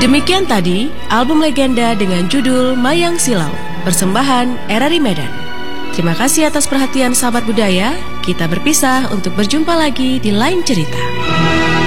Demikian tadi album legenda dengan judul Mayang Silau, persembahan RRI Medan. Terima kasih atas perhatian sahabat budaya. Kita berpisah untuk berjumpa lagi di lain cerita.